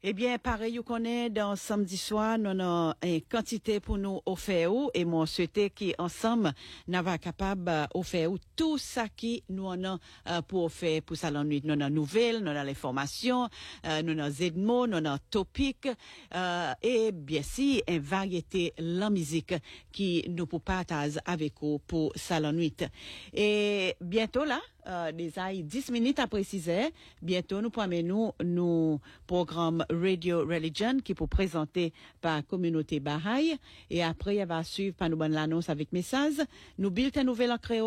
Eh bien, pareil, vous connaissez, dans samedi soir, nous avons une quantité pour nous offrir, et moi, souhaite qu'ensemble, nous sommes capables d'offrir tout ça qui nous en a pour faire pour ça la nuit. Nous avons nouvelles, nous avons l'information, nous avons zedmo, nous avons topic, et bien sûr, une variété de la musique qui nous peut partager avec vous pour ça la nuit. Et bientôt là, déjà 10 minutes après 6 heures, bientôt nous promenons nos programmes Radio Religion qui pour présenter par communauté Baha'i et après il va suivre par nous bonne l'annonce avec message, nous bulletins nouvelles en créole.